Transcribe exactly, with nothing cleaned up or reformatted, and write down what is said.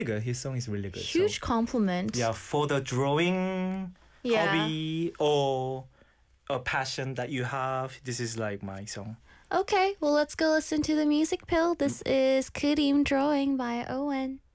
good. His song is really good. Huge So, compliment. yeah, for the drawing Yeah. hobby or a passion that you have, this is like my song. Okay, well, let's go listen to the music pill. This is 그림 Drawing by Owen.